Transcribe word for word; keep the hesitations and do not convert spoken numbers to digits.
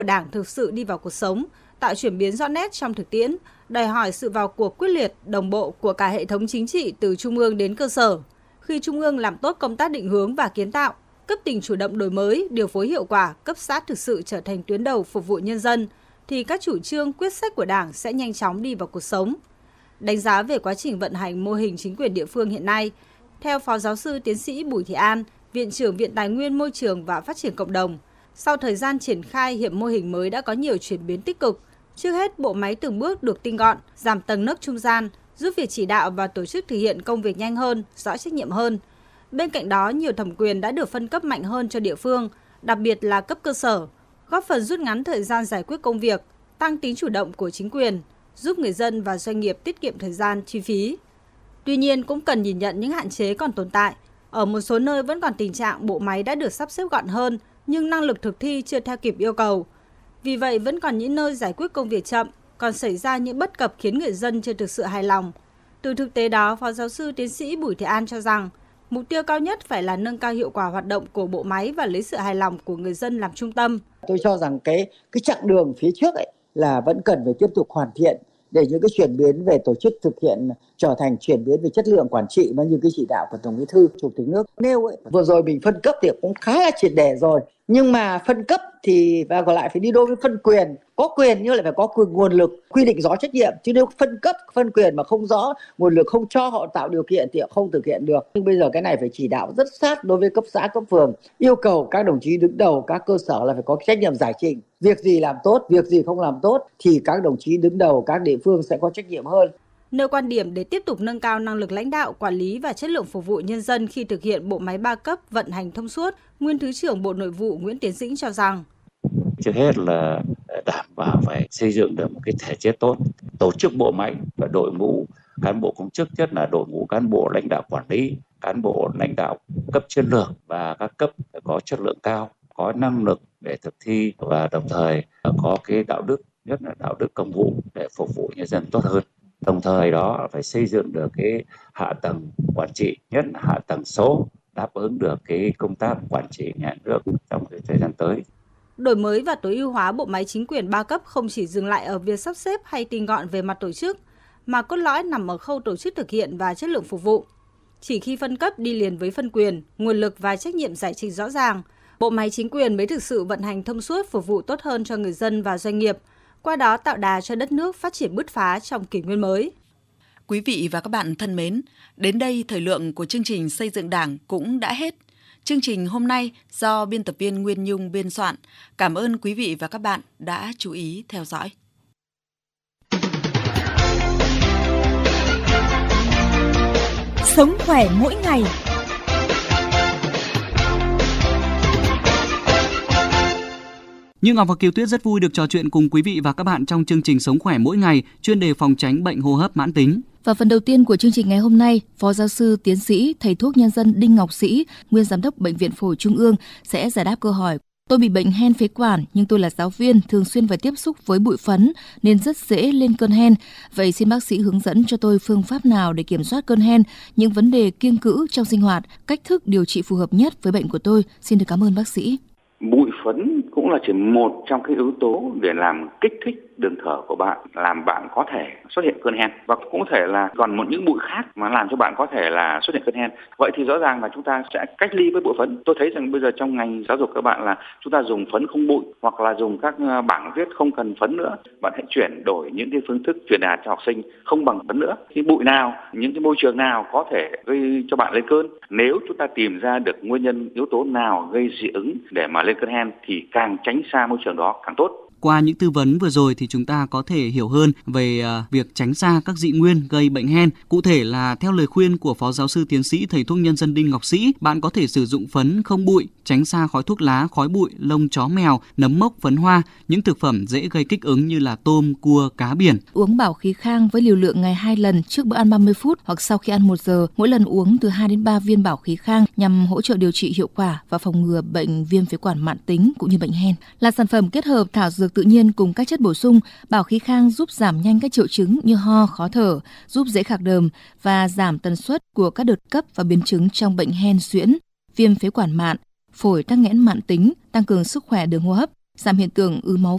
Đảng thực sự đi vào cuộc sống, tạo chuyển biến rõ nét trong thực tiễn, đòi hỏi sự vào cuộc quyết liệt, đồng bộ của cả hệ thống chính trị từ trung ương đến cơ sở. Khi trung ương làm tốt công tác định hướng và kiến tạo, cấp tỉnh chủ động đổi mới, điều phối hiệu quả, cấp xã thực sự trở thành tuyến đầu phục vụ nhân dân, thì các chủ trương, quyết sách của Đảng sẽ nhanh chóng đi vào cuộc sống. Đánh giá về quá trình vận hành mô hình chính quyền địa phương hiện nay, theo Phó Giáo sư Tiến sĩ Bùi Thị An, Viện trưởng Viện Tài nguyên Môi trường và Phát triển Cộng đồng, sau thời gian triển khai, hiện mô hình mới đã có nhiều chuyển biến tích cực. Trước hết, bộ máy từng bước được tinh gọn, giảm tầng nấc trung gian, giúp việc chỉ đạo và tổ chức thực hiện công việc nhanh hơn, rõ trách nhiệm hơn. Bên cạnh đó, nhiều thẩm quyền đã được phân cấp mạnh hơn cho địa phương, đặc biệt là cấp cơ sở, góp phần rút ngắn thời gian giải quyết công việc, tăng tính chủ động của chính quyền, giúp người dân và doanh nghiệp tiết kiệm thời gian, chi phí. Tuy nhiên, cũng cần nhìn nhận những hạn chế còn tồn tại. Ở một số nơi vẫn còn tình trạng bộ máy đã được sắp xếp gọn hơn, nhưng năng lực thực thi chưa theo kịp yêu cầu. Vì vậy, vẫn còn những nơi giải quyết công việc chậm, còn xảy ra những bất cập khiến người dân chưa thực sự hài lòng. Từ thực tế đó, Phó Giáo sư Tiến sĩ Bùi Thị An cho rằng, mục tiêu cao nhất phải là nâng cao hiệu quả hoạt động của bộ máy và lấy sự hài lòng của người dân làm trung tâm. Tôi cho rằng cái cái chặng đường phía trước ấy là vẫn cần phải tiếp tục hoàn thiện để những cái chuyển biến về tổ chức thực hiện trở thành chuyển biến về chất lượng quản trị, mà như cái chỉ đạo của Tổng Bí thư Chủ tịch nước nêu ấy. Vừa rồi mình phân cấp thì cũng khá là triệt để rồi, nhưng mà phân cấp thì và còn lại phải đi đôi với phân quyền. Có quyền nhưng lại phải có quyền nguồn lực, quy định rõ trách nhiệm, chứ nếu phân cấp phân quyền mà không rõ nguồn lực, không cho họ tạo điều kiện thì họ không thực hiện được. Nhưng bây giờ cái này phải chỉ đạo rất sát đối với cấp xã, cấp phường, yêu cầu các đồng chí đứng đầu các cơ sở là phải có trách nhiệm giải trình. Việc gì làm tốt, việc gì không làm tốt thì các đồng chí đứng đầu các địa phương sẽ có trách nhiệm hơn. Nêu quan điểm để tiếp tục nâng cao năng lực lãnh đạo, quản lý và chất lượng phục vụ nhân dân khi thực hiện bộ máy ba cấp vận hành thông suốt, nguyên Thứ trưởng Bộ Nội vụ Nguyễn Tiến Dĩnh cho rằng, trước hết là đảm bảo phải xây dựng được một cái thể chế tốt, tổ chức bộ máy và đội ngũ cán bộ công chức, nhất là đội ngũ cán bộ lãnh đạo quản lý, cán bộ lãnh đạo cấp chiến lược và các cấp có chất lượng cao, có năng lực để thực thi và đồng thời có cái đạo đức, nhất là đạo đức công vụ để phục vụ nhân dân tốt hơn. Đồng thời đó phải xây dựng được cái hạ tầng quản trị, nhất là hạ tầng số, đáp ứng được cái công tác quản trị nhà nước trong cái thời gian tới. Đổi mới và tối ưu hóa bộ máy chính quyền ba cấp không chỉ dừng lại ở việc sắp xếp hay tinh gọn về mặt tổ chức, mà cốt lõi nằm ở khâu tổ chức thực hiện và chất lượng phục vụ. Chỉ khi phân cấp đi liền với phân quyền, nguồn lực và trách nhiệm giải trình rõ ràng, bộ máy chính quyền mới thực sự vận hành thông suốt, phục vụ tốt hơn cho người dân và doanh nghiệp, qua đó tạo đà cho đất nước phát triển bứt phá trong kỷ nguyên mới. Quý vị và các bạn thân mến, đến đây thời lượng của chương trình Xây dựng Đảng cũng đã hết. Chương trình hôm nay do biên tập viên Nguyên Nhung biên soạn. Cảm ơn quý vị và các bạn đã chú ý theo dõi. Sống khỏe mỗi ngày. Như Ngọc và Kiều Tuyết rất vui được trò chuyện cùng quý vị và các bạn trong chương trình Sống khỏe mỗi ngày, chuyên đề phòng tránh bệnh hô hấp mãn tính. Và phần đầu tiên của chương trình ngày hôm nay, Phó Giáo sư Tiến sĩ Thầy thuốc nhân dân Đinh Ngọc Sĩ, nguyên Giám đốc Bệnh viện Phổi Trung ương sẽ giải đáp câu hỏi: tôi bị bệnh hen phế quản nhưng tôi là giáo viên, thường xuyên phải tiếp xúc với bụi phấn nên rất dễ lên cơn hen. Vậy xin bác sĩ hướng dẫn cho tôi phương pháp nào để kiểm soát cơn hen, những vấn đề kiêng cữ trong sinh hoạt, cách thức điều trị phù hợp nhất với bệnh của tôi. Xin được cảm ơn bác sĩ. Bụi phấn cũng là chỉ một trong cái yếu tố để làm kích thích đường thở của bạn, làm bạn có thể xuất hiện cơn hen, và cũng có thể là còn một những bụi khác mà làm cho bạn có thể là xuất hiện cơn hen. Vậy thì rõ ràng là chúng ta sẽ cách ly với bụi phấn. Tôi thấy rằng bây giờ trong ngành giáo dục các bạn là chúng ta dùng phấn không bụi, hoặc là dùng các bảng viết không cần phấn nữa. Bạn hãy chuyển đổi những cái phương thức truyền đạt cho học sinh không bằng phấn nữa. Cái bụi nào, những cái môi trường nào có thể gây cho bạn lên cơn. Nếu chúng ta tìm ra được nguyên nhân yếu tố nào gây dị ứng để mà lên cơn hen thì càng tránh xa môi trường đó càng tốt. Qua những tư vấn vừa rồi thì chúng ta có thể hiểu hơn về uh, việc tránh xa các dị nguyên gây bệnh hen. Cụ thể là theo lời khuyên của Phó Giáo sư Tiến sĩ Thầy thuốc nhân dân Đinh Ngọc Sĩ, bạn có thể sử dụng phấn không bụi, tránh xa khói thuốc lá, khói bụi, lông chó mèo, nấm mốc, phấn hoa, những thực phẩm dễ gây kích ứng như là tôm, cua, cá biển. Uống bảo khí khang với liều lượng ngày hai lần trước bữa ăn ba mươi phút hoặc sau khi ăn một giờ, mỗi lần uống từ hai đến ba viên bảo khí khang nhằm hỗ trợ điều trị hiệu quả và phòng ngừa bệnh viêm phế quản mãn tính cũng như bệnh hen. Là sản phẩm kết hợp thảo dược tự nhiên cùng các chất bổ sung, bảo khí khang giúp giảm nhanh các triệu chứng như ho, khó thở, giúp dễ khạc đờm và giảm tần suất của các đợt cấp và biến chứng trong bệnh hen suyễn, viêm phế quản mạn, phổi tắc nghẽn mãn tính, tăng cường sức khỏe đường hô hấp, giảm hiện tượng ứ máu